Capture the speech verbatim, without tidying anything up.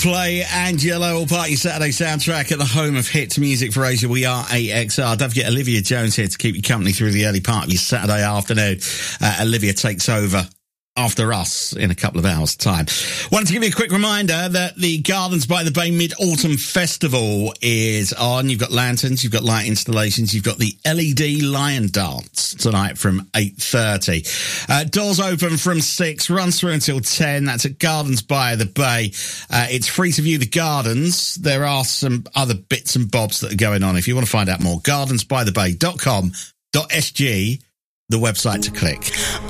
Play Angelo, all part of your Saturday soundtrack at the home of hit music for Asia. We are A X R. Don't forget Olivia Jones here to keep you company through the early part of your Saturday afternoon. Uh, Olivia takes over after us in a couple of hours' time. Wanted to give you a quick reminder that the Gardens by the Bay Mid-Autumn Festival is on. You've got lanterns, you've got light installations, you've got the L E D Lion Dance tonight from eight thirty. Uh, doors open from six, runs through until ten. That's at Gardens by the Bay. Uh, it's free to view the gardens. There are some other bits and bobs that are going on. If you want to find out more, gardens by the bay dot com dot s g, the website to click.